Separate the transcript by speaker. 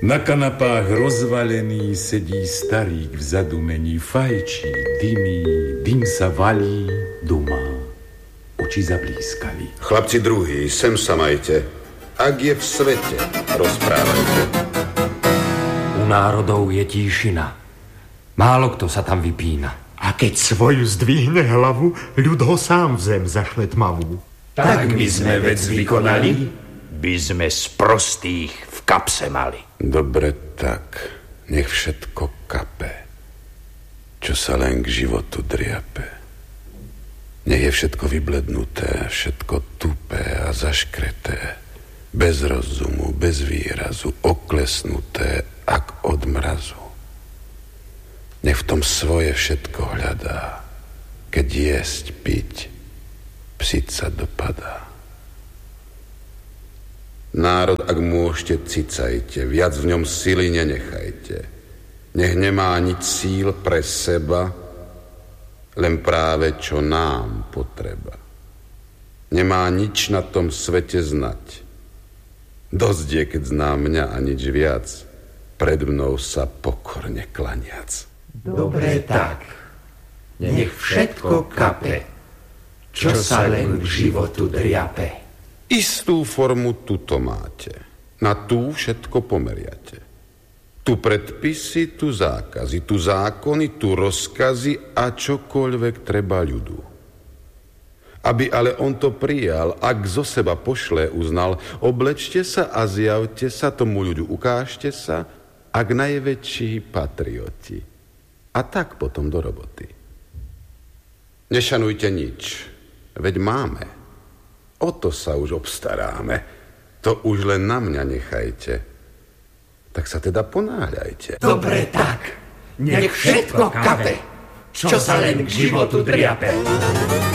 Speaker 1: Na kanapách rozvalený sedí starík v zadumení, fajčí, dymí, dym sa valí, dumá. Oči zablískali.
Speaker 2: Chlapci druhý, sem sa majte. Ak je v svete, rozprávajte.
Speaker 3: U národov je tíšina. Málo kto sa tam vypína.
Speaker 4: A keď svoju zdvihne hlavu, ľud ho sám v zem zašle tmavú.
Speaker 5: Tak by sme vec vykonali, by sme z prostých v kapse mali.
Speaker 2: Dobre tak, nech všetko kape, čo sa len k životu driape. Nech je všetko vyblednuté, všetko tupé a zaškreté, bez rozumu, bez výrazu, oklesnuté ak od mrazu. Nech v tom svoje všetko hľadá, keď jesť, piť, psiť sa dopadá. Národ, ak môžete, cicajte, viac v ňom sily nenechajte. Nech nemá nič síl pre seba, len práve čo nám potreba. Nemá nič na tom svete znať. Dosť je, keď zná mňa a nič viac, pred mnou sa pokorne klaniac.
Speaker 5: Dobre tak, nech všetko kape, čo sa len k životu driape.
Speaker 2: Istú formu tuto máte, na tú všetko pomeriate. Tu predpisy, tu zákazy, tu zákony, tu rozkazy a čokoľvek treba ľudu. Aby ale on to prijal, ak zo seba pošle uznal, oblečte sa a zjavte sa, tomu ľudu ukážte sa, ak najväčší patrioti. A tak potom do roboty. Nešanujte nič, veď máme. O to sa už obstaráme. To už len na mňa nechajte. Tak sa teda ponáhľajte.
Speaker 5: Dobre tak, nech všetko kape, čo sa len k životu driape.